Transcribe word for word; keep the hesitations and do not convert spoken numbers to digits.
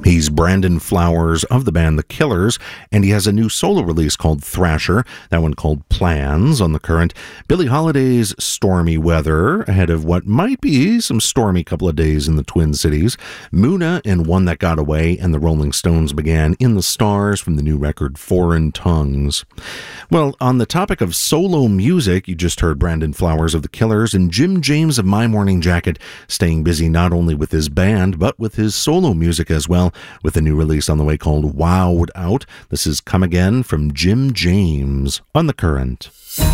He's Brandon Flowers of the band The Killers, and he has a new solo release called Thrasher, that one called Plans on The Current. Billie Holiday's Stormy Weather, ahead of what might be some stormy couple of days in the Twin Cities. Muna and One That Got Away, and the Rolling Stones began In the Stars from the new record Foreign Tongues. Well, on the topic of solo music, you just heard Brandon Flowers of The Killers and Jim James of My Morning Jacket, staying busy not only with his band, but with his solo music as well, with a new release on the way called Wowed Out. This is Come Again from Jim James on The Current.